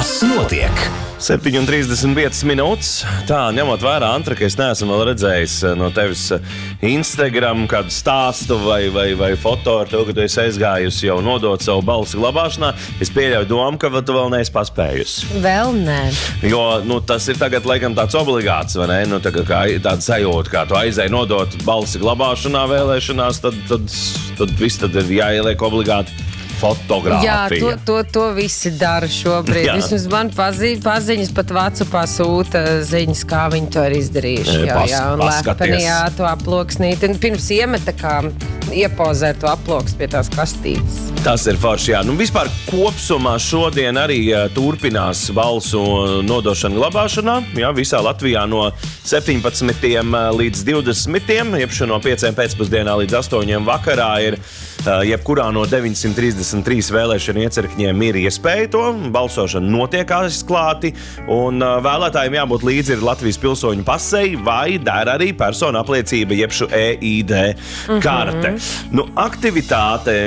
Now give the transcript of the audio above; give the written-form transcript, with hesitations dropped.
Kas notiek? 7:35 minūtes. Tā, ņemot vērā, Antra, ka es neesmu vēl redzējis no tevis Instagram kādu stāstu vai foto ar to, ka tu esi aizgājusi jau nodot savu balsi glabāšanā. Es pieļauju domu, ka tu vēl neesi paspējusi. Vēl nē. Jo, tas ir tagad, laikam, tāds obligāts, vai ne? Tāda sajūta, kā tu aizēji nodot balsi glabāšanā vēlēšanās, tad viss tad ir jāieliek obligāti fotogrāfija. Jā, to visi dara šobrīd. Jā. Vismaz man paziņas pat WhatsAppā sūta ziņas, kā viņi to ir izdarījuši. Jā, un lepenijā to aploksnīt. Un pirms iemeta, kā iepozēt to aploks pie tās kastītes. Tas ir forši, jā. Vispār kopsumā šodien arī turpinās balsu nodošana glabāšanā. Jā, visā Latvijā no 17. līdz 20. Jeb no 5. pēcpusdienā līdz 8. vakarā ir jebkurā no 933 vēlēšana iecirkņiem ir iespēja to. Balsošana notiek aizklāti, un vēlētājiem jābūt līdzi ir Latvijas pilsoņu pasei vai der arī persona apliecība jeb šo EID karte. Aktivitāte